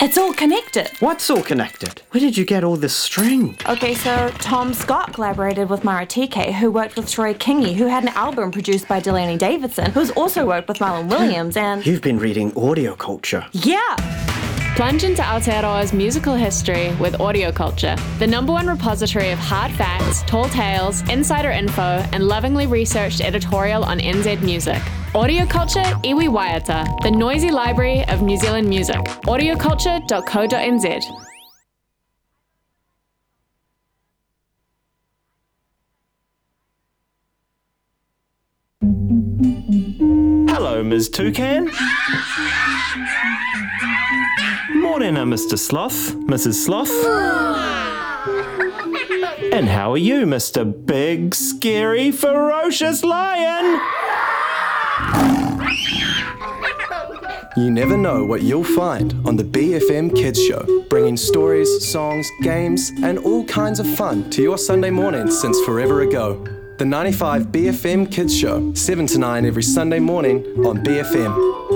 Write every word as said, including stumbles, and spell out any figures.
It's all connected. What's all connected? Where did you get all this string? Okay, so Tom Scott collaborated with Mara T K, who worked with Troy Kingi, who had an album produced by Delaney Davidson, who's also worked with Marlon Williams, and... You've been reading Audio Culture. Yeah! Plunge into Aotearoa's musical history with Audio Culture, the number one repository of hard facts, tall tales, insider info, and lovingly researched editorial on N Z music. Audio Culture Iwi Waiata, the noisy library of New Zealand music. audio culture dot co dot n z. Hello, Miz Toucan. Morning, uh, Mister Sloth, Missus Sloth. And how are you, Mister Big, Scary, Ferocious Lion? You never know what you'll find on the B F M Kids Show, bringing stories, songs, games, and all kinds of fun to your Sunday morning since forever ago. The ninety-five B F M Kids Show, seven to nine every Sunday morning on B F M.